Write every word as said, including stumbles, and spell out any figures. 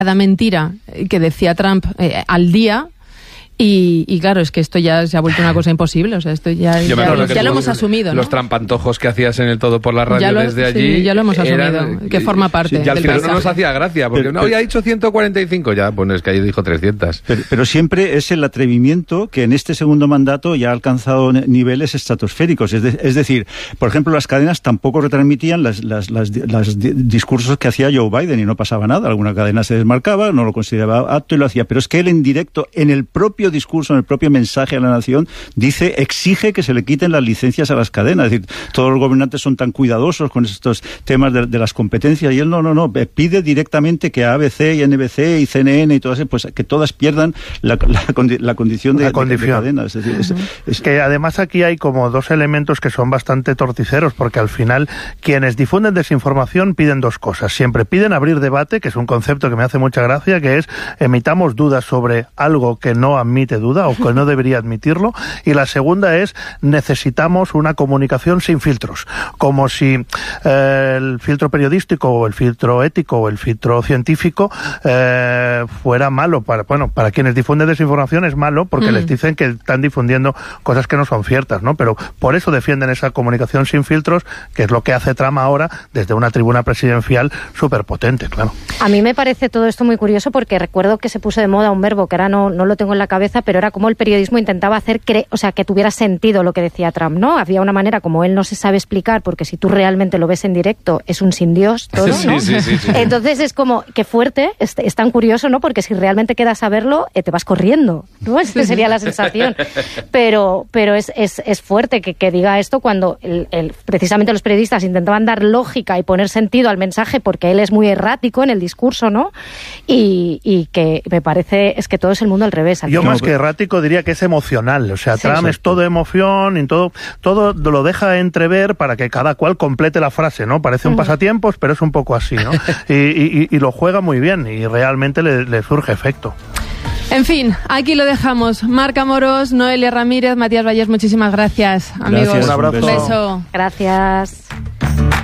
cada mentira que decía Trump eh, al día. Y, y claro, es que esto ya se ha vuelto una cosa imposible, o sea, esto ya, ya, ya, ya lo hemos asumido, ¿no? Los trampantojos que hacías en el Todo por la Radio lo, desde allí... Sí, ya lo hemos asumido, eran, que forma parte sí, y al del final paisaje. no nos hacía gracia, porque pero, no, ya ha dicho ciento cuarenta y cinco, ya, pues es que ahí dijo trescientos. Pero, pero siempre es el atrevimiento que en este segundo mandato ya ha alcanzado niveles estratosféricos, es, de, es decir, por ejemplo, las cadenas tampoco retransmitían las, las, las, las discursos que hacía Joe Biden y no pasaba nada, alguna cadena se desmarcaba, no lo consideraba apto y lo hacía, pero es que él en directo, en el propio discurso, en el propio mensaje a la nación, dice, exige que se le quiten las licencias a las cadenas. Es decir, todos los gobernantes son tan cuidadosos con estos temas de, de las competencias y él no, no, no, pide directamente que A B C y N B C y C N N y todas, pues que todas pierdan la, la, la condición de, la condición. de, de cadenas. Es decir, uh-huh. es, es, que además aquí hay como dos elementos que son bastante torticeros, porque al final quienes difunden desinformación piden dos cosas. Siempre piden abrir debate, que es un concepto que me hace mucha gracia, que es emitamos dudas sobre algo que no admite duda o que no debería admitirlo, y la segunda es necesitamos una comunicación sin filtros, como si eh, el filtro periodístico o el filtro ético o el filtro científico eh, fuera malo para, bueno, para quienes difunden desinformación es malo porque mm. les dicen que están difundiendo cosas que no son ciertas, ¿no? Pero por eso defienden esa comunicación sin filtros, que es lo que hace Trump ahora desde una tribuna presidencial súper potente, claro. A mí me parece todo esto muy curioso porque recuerdo que se puso de moda un verbo que ahora no, no lo tengo en la cabeza, pero era como el periodismo intentaba hacer, cre- o sea, que tuviera sentido lo que decía Trump, ¿no? Había una manera, como él no se sabe explicar, porque si tú realmente lo ves en directo, es un sin Dios todo, ¿no? Sí, sí, sí, sí. Entonces es como, qué fuerte, es, es tan curioso, ¿no? Porque si realmente quedas a verlo, eh, te vas corriendo, ¿no? Esa sería la sensación. Pero, pero es, es, es fuerte que, que diga esto cuando el, el, precisamente los periodistas intentaban dar lógica y poner sentido al mensaje, porque él es muy errático en el discurso, ¿no? Y, y que me parece, es que todo es el mundo al revés. Yo más que errático diría que es emocional, o sea, sí, Trump es todo emoción y todo, todo lo deja entrever para que cada cual complete la frase, ¿no? Parece un uh-huh. pasatiempos, pero es un poco así, ¿no? y, y, y lo juega muy bien y realmente le, le surge efecto. En fin, aquí lo dejamos. Marc Amorós, Noelia Ramírez, Matías Vallés, muchísimas gracias, amigos. Gracias, un abrazo. Un beso. Gracias.